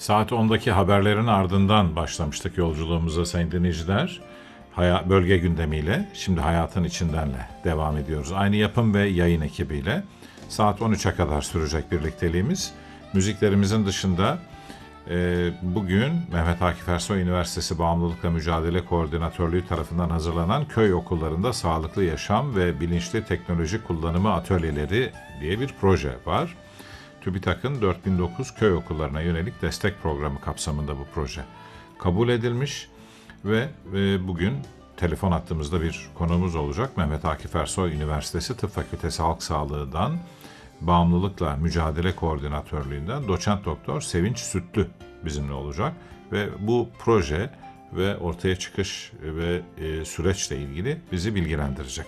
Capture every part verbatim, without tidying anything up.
Saat ondaki haberlerin ardından başlamıştık yolculuğumuza sayın dinleyiciler. Haya- bölge gündemiyle, şimdi hayatın içindenle devam ediyoruz. Aynı yapım ve yayın ekibiyle saat on üçe kadar sürecek birlikteliğimiz. Müziklerimizin dışında e, bugün Mehmet Akif Ersoy Üniversitesi Bağımlılıkla Mücadele Koordinatörlüğü tarafından hazırlanan köy okullarında sağlıklı yaşam ve bilinçli teknoloji kullanımı atölyeleri diye bir proje var. TÜBİTAK'ın dört bin dokuz köy okullarına yönelik destek programı kapsamında bu proje kabul edilmiş ve e, bugün telefon hattımızda bir konuğumuz olacak. Mehmet Akif Ersoy Üniversitesi Tıp Fakültesi Halk Sağlığı'dan Bağımlılıkla Mücadele Koordinatörlüğü'nden doçent doktor Sevinç Sütlü bizimle olacak ve bu proje ve ortaya çıkış ve e, süreçle ilgili bizi bilgilendirecek.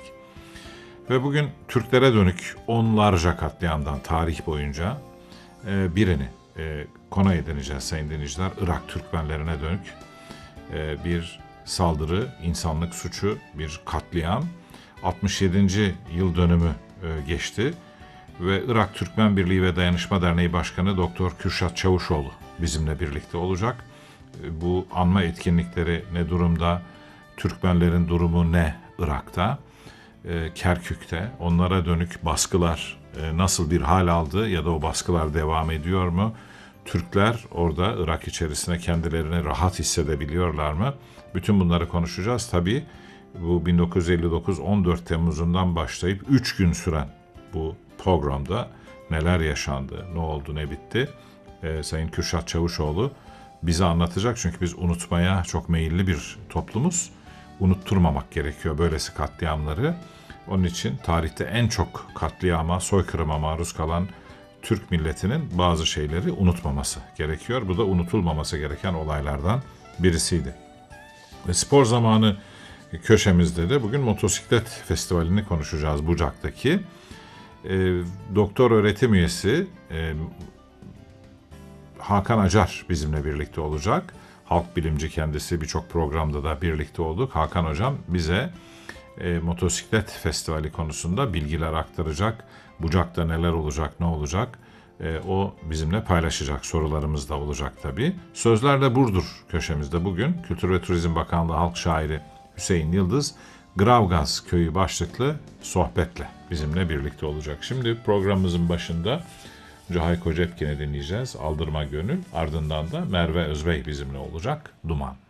Ve bugün Türklere dönük onlarca katliamdan tarih boyunca e, birini e, konu edineceğiz sayın dinleyiciler. Irak Türkmenlerine dönük e, bir saldırı, insanlık suçu, bir katliam. altmış yedinci yıl dönümü e, geçti ve Irak Türkmen Birliği ve Dayanışma Derneği Başkanı Doktor Kürşat Çavuşoğlu bizimle birlikte olacak. E, bu anma etkinlikleri ne durumda? Türkmenlerin durumu ne Irak'ta? Kerkük'te onlara dönük baskılar nasıl bir hal aldı ya da o baskılar devam ediyor mu? Türkler orada Irak içerisinde kendilerini rahat hissedebiliyorlar mı? Bütün bunları konuşacağız. Tabii bu bin dokuz yüz elli dokuz on dört Temmuz'undan başlayıp üç gün süren bu programda neler yaşandı, ne oldu, ne bitti? Ee, Sayın Kürşat Çavuşoğlu bize anlatacak çünkü biz unutmaya çok meyilli bir toplumuz. Unutturmamak gerekiyor böylesi katliamları. Onun için tarihte en çok katliama, soykırıma maruz kalan Türk milletinin bazı şeyleri unutmaması gerekiyor. Bu da unutulmaması gereken olaylardan birisiydi. Ve spor zamanı köşemizde de bugün motosiklet festivalini konuşacağız Bucak'taki. E, doktor öğretim üyesi e, Hakan Acar bizimle birlikte olacak. Halk bilimci kendisi, birçok programda da birlikte olduk. Hakan Hocam bize e, motosiklet festivali konusunda bilgiler aktaracak. Bucak'ta neler olacak, ne olacak e, o bizimle paylaşacak. Sorularımız da olacak tabii. Sözlerle Burdur köşemizde bugün Kültür ve Turizm Bakanlığı halk şairi Hüseyin Yıldız, Gravgaz Köyü başlıklı sohbetle bizimle birlikte olacak. Şimdi programımızın başında önce Hayko Cepkin'i dinleyeceğiz. Aldırma Gönül. Ardından da Merve Özbey bizimle olacak. Duman.